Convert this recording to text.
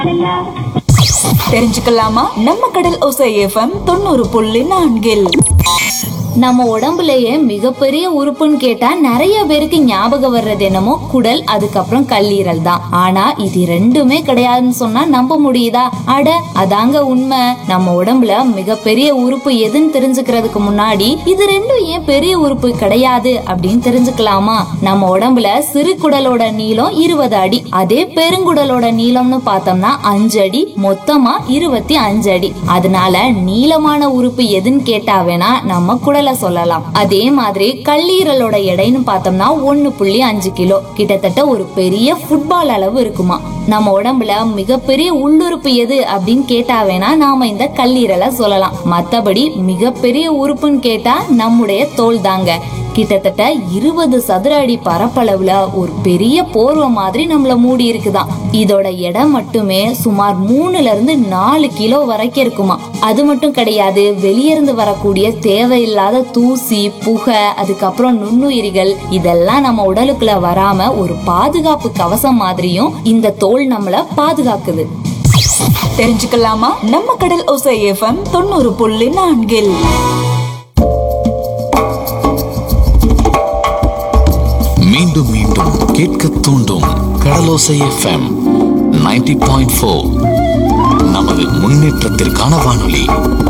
தெரிஞ்சுக்கலாமா? நம்ம கடல் ஓசை எஃப்எம் 90.4. நம்ம உடம்புலயே மிகப்பெரிய உறுப்புன்னு கேட்டா நிறைய பேருக்கு ஞாபகம் வர்றது என்னமோ குடல், அதுக்கப்புறம் கல்லீரல் தான். ஆனா இது ரெண்டுமே கிடையாதுன்னு சொன்னா நம்ப முடியுதா? அட அதாங்க உண்மை. நம்ம உடம்புல மிகப்பெரிய உறுப்பு எதுன்னு தெரிஞ்சுக்கிறதுக்கு முன்னாடி இது ரெண்டும் ஏன் பெரிய உறுப்பு கிடையாது அப்படின்னு தெரிஞ்சுக்கலாமா? நம்ம உடம்புல சிறு குடலோட நீளம் 20 அடி, அதே பெருங்குடலோட நீளம்னு பார்த்தோம்னா 5 அடி, மொத்தமா 25 அடி. அதனால நீளமான உறுப்பு எதுன்னு கேட்டா வேணா நம்ம குடலை சொல்லலாம். அதே மாதிரி கல்லீரலோட எடைன்னு பார்த்தோம்னா 1.5 கிலோ, கிட்டத்தட்ட ஒரு பெரிய ஃபுட்பால் அளவு இருக்குமா. நம்ம உடம்புல மிகப்பெரிய உள்ளுறுப்பு எது அப்படின்னு கேட்டா வேணா நாம இந்த கல்லீரலை சொல்லலாம். மத்தபடி மிகப்பெரிய உறுப்புன்னு கேட்டா நம்முடைய தோல் தாங்க. கிட்டத்தட்ட 20 சதுர அடி பரப்பளவுல ஒரு பெரிய போர்வை மாதிரி நம்மள மூடி இருக்குதாம். இதோட எடை மட்டுமே சுமார் 3-4 கிலோ வரைக்கும் இருக்குமா. அது மட்டும் கிடையாது, வெளியிருந்து வரக்கூடிய தேவையில்லாத தூசி, புகை, அதுக்கப்புறம் நுண்ணுயிரிகள் இதெல்லாம் நம்ம உடலுக்குள்ள வராம ஒரு பாதுகாப்பு கவசம் மாதிரியும் இந்த தோல் நம்மள பாதுகாக்குது. தெரிஞ்சுக்கலாமா? நம்ம கடல் ஓசை எஃப்எம் 90.4. மீண்டும் மீண்டும் கேட்க தூண்டும் கடலோசை எஃப்எம் 90.4. நமது முன்னேற்றத்திற்கான வானொலி.